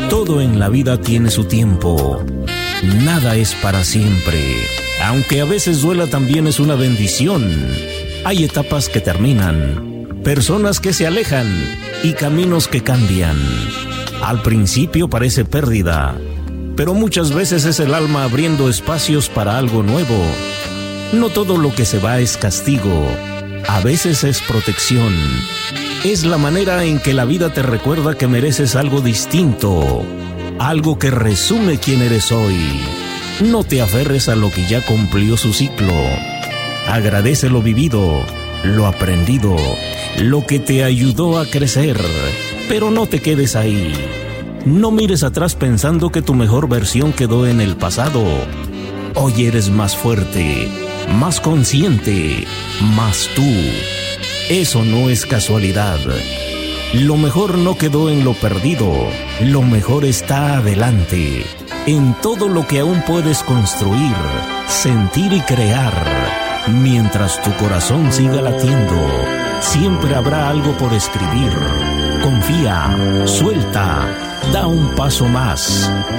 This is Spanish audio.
Todo en la vida tiene su tiempo. Nada es para siempre. Aunque a veces duela, también es una bendición. Hay etapas que terminan, personas que se alejan y caminos que cambian. Al principio parece pérdida, pero muchas veces es el alma abriendo espacios para algo nuevo. No todo lo que se va es castigo, a veces es protección. Es la manera en que la vida te recuerda que mereces algo distinto, algo que resume quién eres hoy. No te aferres a lo que ya cumplió su ciclo. Agradece lo vivido, lo aprendido, lo que te ayudó a crecer, pero no te quedes ahí. No mires atrás pensando que tu mejor versión quedó en el pasado. Hoy eres más fuerte, más consciente, más tú. Eso no es casualidad. Lo mejor no quedó en lo perdido, lo mejor está adelante, en todo lo que aún puedes construir, sentir y crear. Mientras tu corazón siga latiendo, siempre habrá algo por escribir. Confía, suelta, da un paso más.